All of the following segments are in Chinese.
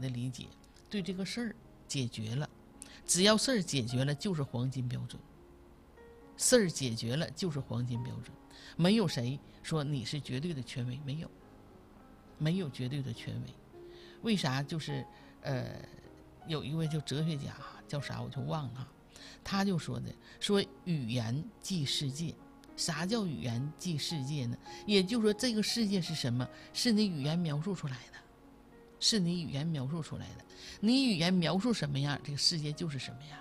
的理解，对这个事儿解决了，只要事儿解决了就是黄金标准，事儿解决了就是黄金标准，没有谁说你是绝对的权威，没有绝对的权威。为啥？就是有一位就哲学家叫啥我就忘了，他就说语言即世界。啥叫语言即世界呢？也就是说这个世界是什么？是你语言描述出来的，是你语言描述出来的。你语言描述什么样，这个世界就是什么样。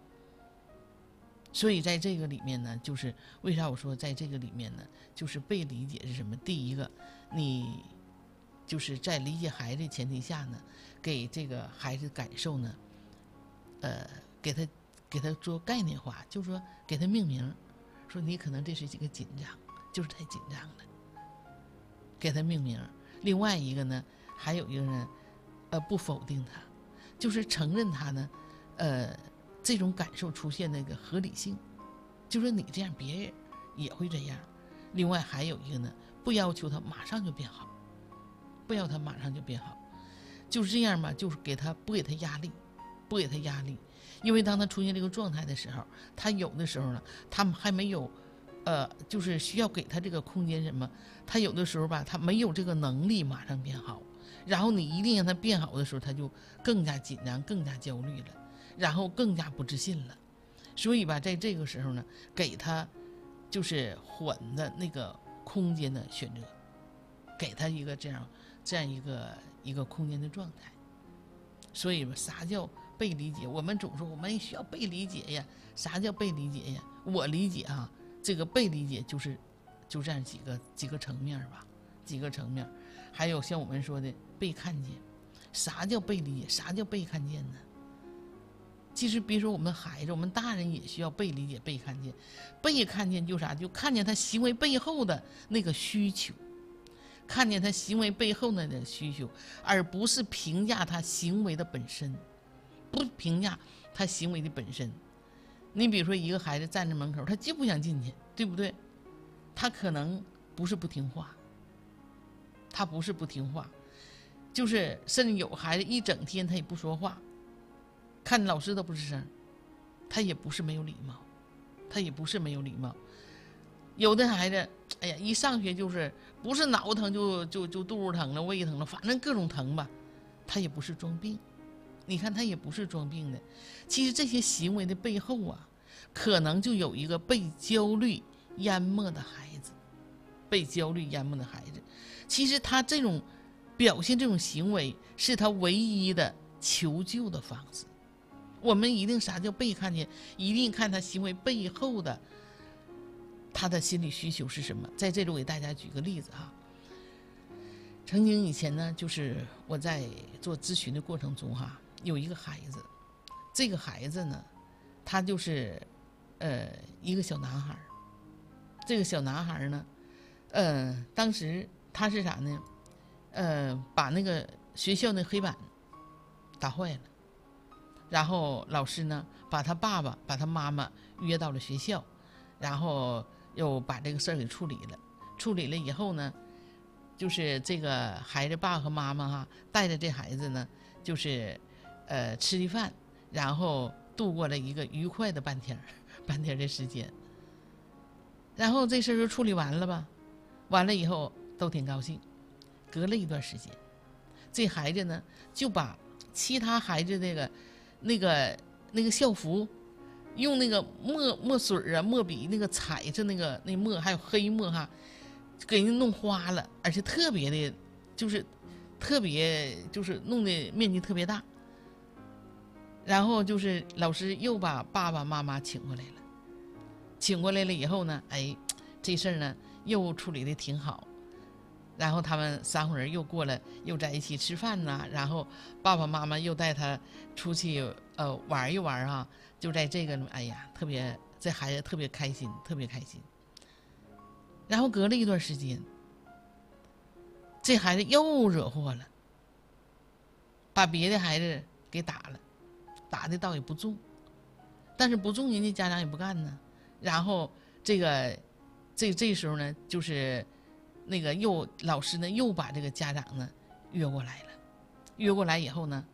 所以在这个里面呢，就是为啥我说在这个里面呢，就是被理解是什么？第一个，你就是在理解孩子的前提下呢，给这个孩子感受呢，给他做概念化，就是说给他命名，说你可能这是一个紧张，就是太紧张了，给他命名。另外一个呢，还有一个呢，不否定他，就是承认他呢，这种感受出现那个合理性，就说你这样别人也会这样。另外还有一个呢，不要求他马上就变好，不要他马上就变好，就是这样嘛，就是不给他压力，不给他压力。因为当他出现这个状态的时候，他有的时候呢，他还没有就是需要给他这个空间什么，他有的时候吧，他没有这个能力马上变好，然后你一定让他变好的时候，他就更加紧张，更加焦虑了，然后更加不自信了。所以吧，在这个时候呢，给他就是缓的那个空间的选择，给他一个这样一个空间的状态。所以啥叫被理解？我们总说我们也需要被理解呀。啥叫被理解呀？我理解这个被理解就这样几个层面吧，几个层面。还有像我们说的被看见。啥叫被理解？啥叫被看见呢？其实比如说我们孩子，我们大人也需要被理解、被看见。被看见就啥？就看见他行为背后的那个需求，看见他行为背后的需求，而不是评价他行为的本身，不评价他行为的本身。你比如说一个孩子站在门口，他就不想进去，对不对？他可能不是不听话，他不是不听话，就是甚至有孩子一整天他也不说话，看老师都不吱声，他也不是没有礼貌，他也不是没有礼貌。有的孩子，哎呀，一上学就是不是脑疼就肚子疼了、胃疼了，反正各种疼吧，他也不是装病。你看他也不是装病的。其实这些行为的背后可能就有一个被焦虑淹没的孩子，被焦虑淹没的孩子。其实他这种表现这种行为是他唯一的求救的方式。我们一定啥叫被看见？一定看他行为背后的他的心理需求是什么。在这里我给大家举个例子曾经以前呢，就是我在做咨询的过程中有一个孩子，这个孩子呢，他就是一个小男孩。这个小男孩呢，当时他是啥呢？把那个学校的黑板打坏了，然后老师呢把他爸爸把他妈妈约到了学校，然后又把这个事儿给处理了。处理了以后呢，就是这个孩子爸和妈妈带着这孩子呢，就是吃的饭，然后度过了一个愉快的半天的时间。然后这事儿就处理完了吧，完了以后都挺高兴。隔了一段时间，这孩子呢就把其他孩子那个校服用那个墨水墨笔那个彩着那墨还有黑墨给人弄花了，而且特别的就是弄的面积特别大。然后就是老师又把爸爸妈妈请过来了以后呢，这事儿呢又处理的挺好。然后他们3伙人又在一起吃饭然后爸爸妈妈又带他出去玩一玩就在这个这孩子特别开心，特别开心。然后隔了一段时间，这孩子又惹祸了，把别的孩子给打了，打的倒也不重，但是不重人家家长也不干呢。然后这时候呢，就是那个老师呢又把这个家长呢约过来了。约过来以后呢，